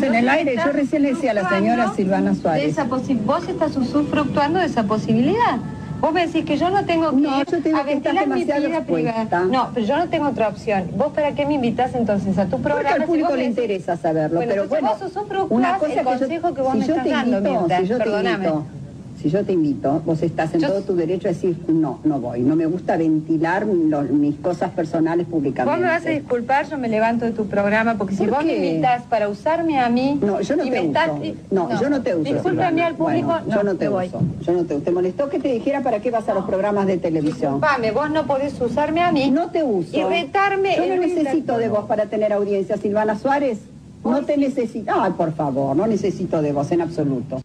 en el aire. Yo recién le decía a la señora Silvana Suárez. Vos estás usufructuando de esa posibilidad. Vos me decís que yo no tengo que yo te digo que ventilar mi vida privada. No, pero yo no tengo otra opción. ¿Vos para qué me invitás entonces a tu programa? Porque al público le interesa saberlo. Bueno, pero bueno, vos usufructás una cosa el consejo que vos me estás dando, Mirta. Perdóname. Si yo te invito, vos estás en todo tu derecho a decir, no voy. No me gusta ventilar mis cosas personales públicamente. Vos me vas a disculpar, yo me levanto de tu programa, porque si vos me invitás para usarme a mí... No, yo no te uso. Yo no te uso. Discúlpame al público, bueno, yo no te uso. Yo no te uso. ¿Te molestó que te dijera para qué vas a los programas de televisión? Disculpame, vos no podés usarme a mí. No te uso. Y retarme... Yo no necesito de vos para tener audiencia, Silvana Suárez. No te necesito. Ay, por favor, no necesito de vos en absoluto.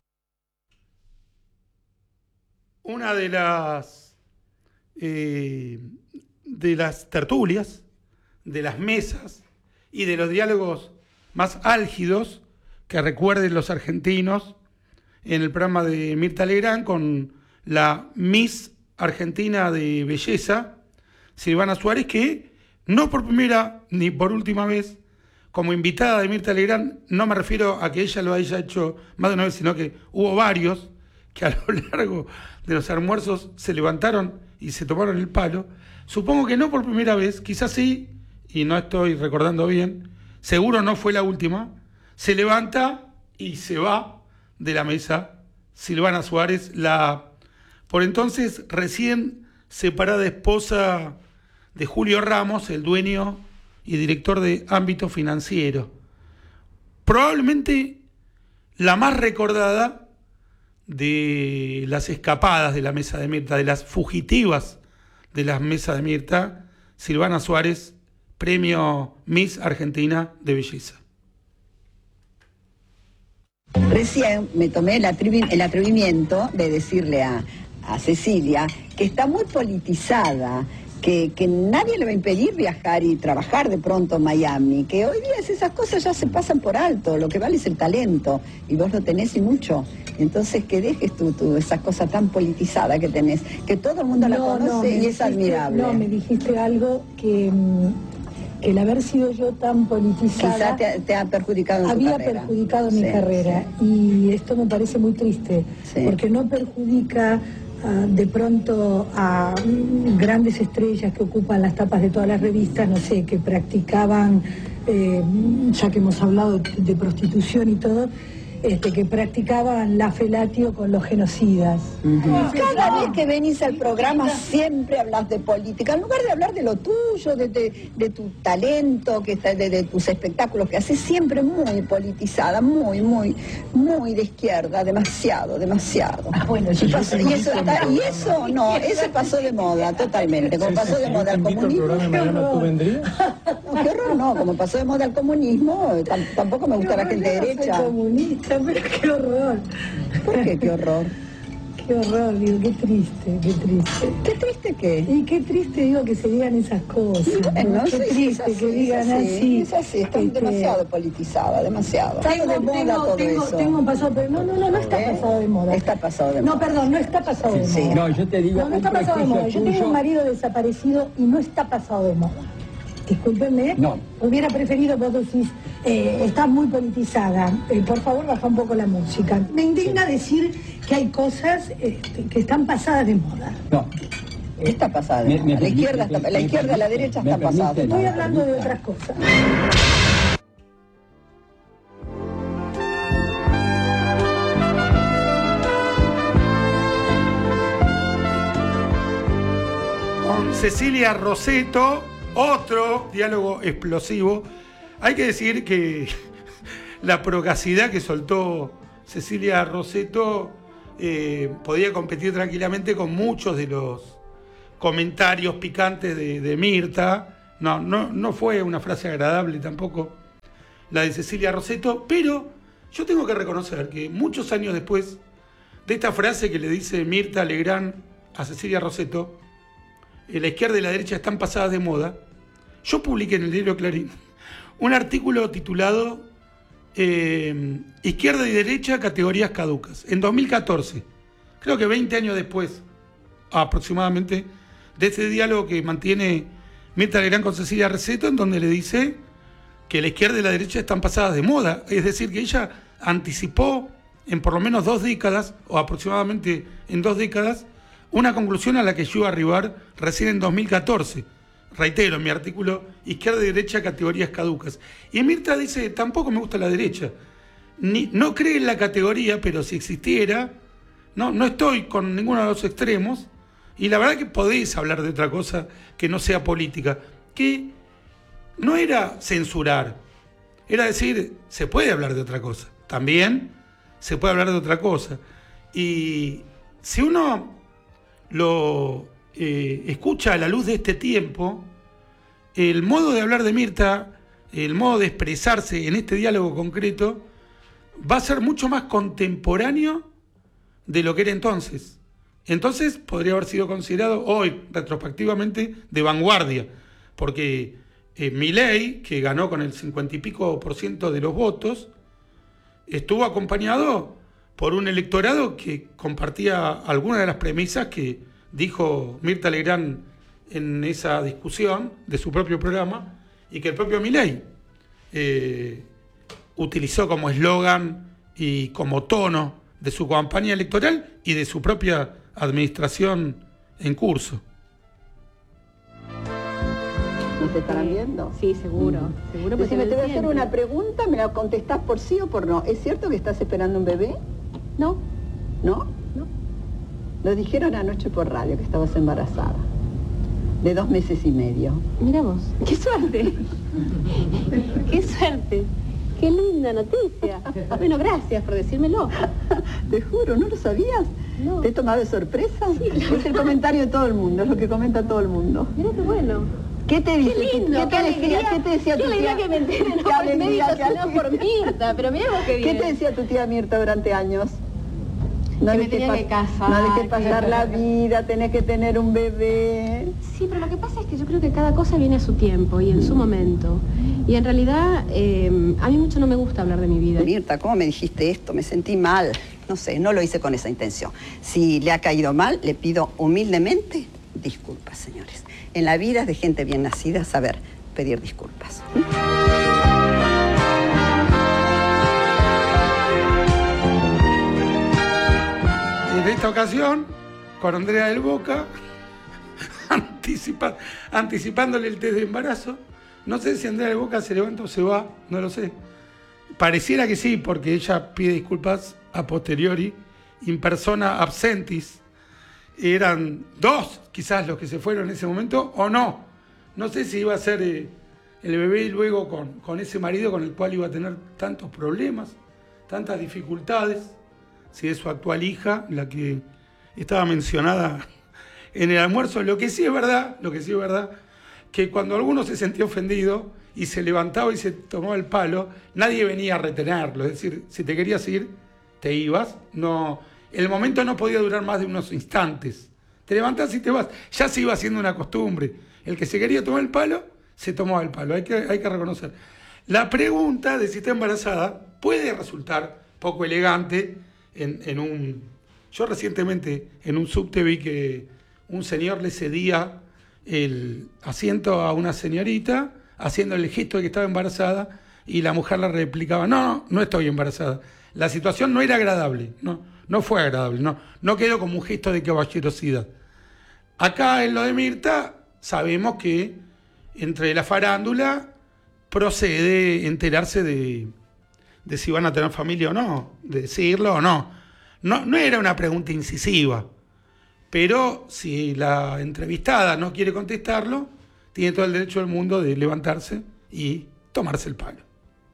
Una de las tertulias, de las mesas y de los diálogos más álgidos que recuerden los argentinos en el programa de Mirta Legrand con la Miss Argentina de Belleza, Silvana Suárez, que no por primera ni por última vez como invitada de Mirta Legrand, no me refiero a que ella lo haya hecho más de una vez, sino que hubo varios que a lo largo de los almuerzos se levantaron y se tomaron el palo. Supongo que no por primera vez, quizás sí, y no estoy recordando bien, seguro no fue la última, se levanta y se va de la mesa Silvana Suárez, la por entonces recién separada esposa de Julio Ramos, el dueño y director de Ámbito Financiero. Probablemente la más recordada de las escapadas de la mesa de Mirta, de las fugitivas de la mesa de Mirta, Silvana Suárez, premio Miss Argentina de Belleza. Recién me tomé el atrevimiento de decirle a Cecilia que está muy politizada, que nadie le va a impedir viajar y trabajar de pronto en Miami, que hoy día esas cosas ya se pasan por alto, lo que vale es el talento, y vos lo tenés y mucho. Entonces que dejes tú esa cosa tan politizada que tenés, que todo el mundo la conoce y es admirable. No, me dijiste algo que el haber sido yo tan politizada... Quizá te ha perjudicado en tu carrera. Había perjudicado mi carrera, y esto me parece muy triste, porque no perjudica... de pronto a grandes estrellas que ocupan las tapas de todas las revistas, no sé, que practicaban, ya que hemos hablado de prostitución y todo, que practicaban la felatio con los genocidas. Cada vez que venís al programa siempre hablas de política, en lugar de hablar de lo tuyo, de tu talento, de tus espectáculos que haces, siempre muy politizada, muy de izquierda, demasiado. Bueno, eso pasó de moda totalmente, como pasó de moda el comunismo. Qué horror, no, como pasó de moda el comunismo, tampoco me gusta la gente derecha. Comunista, pero qué horror. ¿Por qué qué horror? Qué horror, digo, qué triste. ¿Qué triste qué? Y qué triste, digo, que se digan esas cosas. Bueno, qué triste que digan así. Es así, está demasiado politizada, demasiado. Tengo pasado, pero no está pasado de moda. Está pasado de moda. No, perdón, no está pasado de moda. No, yo te digo... No está pasado de moda. Yo tengo un marido desaparecido y no está pasado de moda. Discúlpenme, hubiera preferido, vos decís, está muy politizada, por favor baja un poco la música. Me indigna decir que hay cosas que están pasadas de moda. No. Está pasada de moda. La izquierda, la derecha está pasada de moda. Estoy hablando de otras cosas. Con Cecilia Rosetto, otro diálogo explosivo. Hay que decir que la procacidad que soltó Cecilia Rosetto podía competir tranquilamente con muchos de los comentarios picantes de Mirta. No fue una frase agradable tampoco la de Cecilia Rosetto, pero yo tengo que reconocer que muchos años después de esta frase que le dice Mirta Legrand a Cecilia Rosetto, la izquierda y la derecha están pasadas de moda, yo publiqué en el diario Clarín un artículo titulado Izquierda y derecha, categorías caducas, en 2014, creo que 20 años después aproximadamente de este diálogo que mantiene Mirta Legrand con Cecilia Rosetto, en donde le dice que la izquierda y la derecha están pasadas de moda. Es decir, que ella anticipó en por lo menos 2 décadas, o aproximadamente en 2 décadas, una conclusión a la que yo iba a arribar recién en 2014. Reitero, en mi artículo Izquierda y Derecha, categorías caducas. Y Mirta dice, tampoco me gusta la derecha. No cree en la categoría, pero si existiera, no estoy con ninguno de los extremos, y la verdad que podéis hablar de otra cosa que no sea política, que no era censurar, era decir, se puede hablar de otra cosa, también se puede hablar de otra cosa. Y si uno lo escucha a la luz de este tiempo, el modo de hablar de Mirta, el modo de expresarse en este diálogo concreto, va a ser mucho más contemporáneo de lo que era entonces. Entonces podría haber sido considerado hoy, retrospectivamente, de vanguardia, porque Milei, que ganó con el 50 y pico % de los votos, estuvo acompañado por un electorado que compartía algunas de las premisas que dijo Mirta Legrand en esa discusión de su propio programa, y que el propio Milei utilizó como eslogan y como tono de su campaña electoral y de su propia administración en curso. ¿No te estarán viendo? Sí, seguro. Seguro. Si me te voy a hacer una pregunta, me la contestás por sí o por no. ¿Es cierto que estás esperando un bebé? No. ¿No? No. Lo dijeron anoche por radio, que estabas embarazada. De 2 meses y medio. Mira vos. ¡Qué suerte! ¡Qué suerte! ¡Qué linda noticia! Bueno, gracias por decírmelo. Te juro, ¿no lo sabías? No. ¿Te he tomado de sorpresa? Sí, claro. Es el comentario de todo el mundo, es lo que comenta todo el mundo. Mira qué bueno. ¿Qué te dice? Qué lindo, ¿Qué te decía tu tía? Qué alegría que me entere, no por médico, sino por Mirta. Pero mirá vos qué bien. ¿Qué te decía tu tía Mirta durante años? No que me tenía que casar. No dejes pasar la vida, tenés que tener un bebé. Sí, pero lo que pasa es que yo creo que cada cosa viene a su tiempo y en su momento. Y en realidad, a mí mucho no me gusta hablar de mi vida. Mirta, ¿cómo me dijiste esto? Me sentí mal. No sé, no lo hice con esa intención. Si le ha caído mal, le pido humildemente disculpas, señores. En la vida es de gente bien nacida saber pedir disculpas. En esta ocasión, con Andrea del Boca, anticipándole el test de embarazo. No sé si Andrea del Boca se levanta o se va, no lo sé. Pareciera que sí, porque ella pide disculpas a posteriori, in persona absentis. Eran 2 quizás los que se fueron en ese momento, o no. No sé si iba a ser el bebé y luego con ese marido con el cual iba a tener tantos problemas, tantas dificultades. Si es su actual hija, la que estaba mencionada en el almuerzo. Lo que sí es verdad, que cuando alguno se sentía ofendido y se levantaba y se tomaba el palo, nadie venía a retenerlo. Es decir, si te querías ir, te ibas. No, el momento no podía durar más de unos instantes. Te levantás y te vas. Ya se iba haciendo una costumbre. El que se quería tomar el palo, se tomaba el palo. Hay que reconocer. La pregunta de si está embarazada puede resultar poco elegante. Yo recientemente en un subte vi que un señor le cedía el asiento a una señorita haciendo el gesto de que estaba embarazada, y la mujer le replicaba, no estoy embarazada. La situación no era agradable, no fue agradable, no quedó como un gesto de caballerosidad. Acá en lo de Mirta sabemos que entre la farándula procede enterarse de si van a tener familia o no, de decirlo o no. No era una pregunta incisiva, pero si la entrevistada no quiere contestarlo, tiene todo el derecho del mundo de levantarse y tomarse el palo.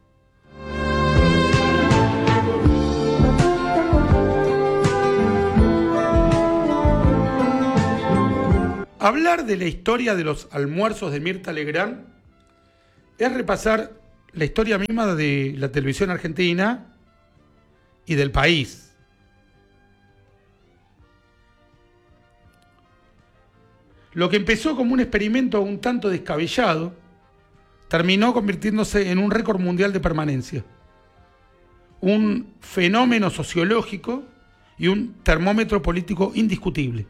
Hablar de la historia de los almuerzos de Mirta Legrand es repasar la historia misma de la televisión argentina y del país. Lo que empezó como un experimento un tanto descabellado, terminó convirtiéndose en un récord mundial de permanencia, un fenómeno sociológico y un termómetro político indiscutible.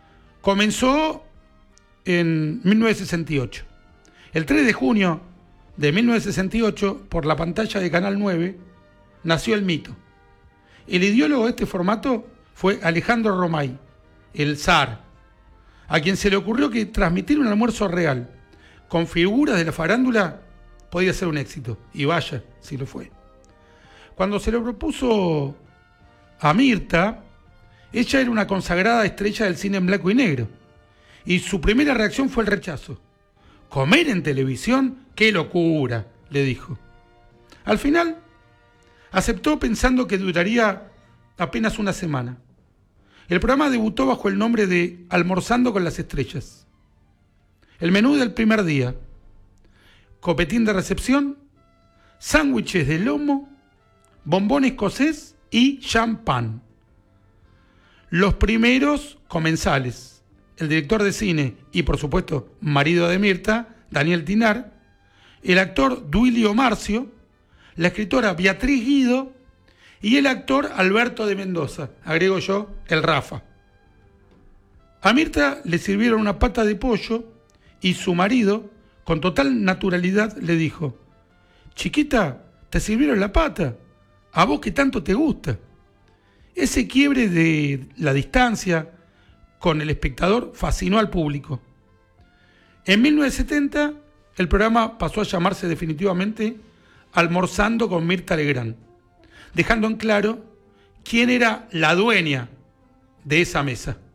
Comenzó en 1968. El 3 de junio de 1968, por la pantalla de Canal 9, nació el mito. El ideólogo de este formato fue Alejandro Romay, el zar, a quien se le ocurrió que transmitir un almuerzo real con figuras de la farándula podía ser un éxito, y vaya si lo fue. Cuando se lo propuso a Mirta, ella era una consagrada estrella del cine en blanco y negro, y su primera reacción fue el rechazo. ¿Comer en televisión? ¡Qué locura!, le dijo. Al final, aceptó pensando que duraría apenas una semana. El programa debutó bajo el nombre de Almorzando con las Estrellas. El menú del primer día: copetín de recepción, sándwiches de lomo, bombón escocés y champán. Los primeros comensales: el director de cine y, por supuesto, marido de Mirta, Daniel Tinar, el actor Duilio Marcio, la escritora Beatriz Guido y el actor Alberto de Mendoza, agrego yo, el Rafa. A Mirta le sirvieron una pata de pollo y su marido, con total naturalidad, le dijo: chiquita, te sirvieron la pata, a vos que tanto te gusta. Ese quiebre de la distancia con el espectador fascinó al público. En 1970, el programa pasó a llamarse definitivamente Almorzando con Mirta Legrand, dejando en claro quién era la dueña de esa mesa.